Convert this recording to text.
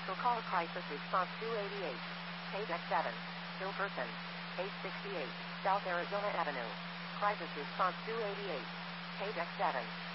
Special call crisis response 288. Page X7. Still person. 868. South Arizona Avenue. Crisis response 288. Page X7.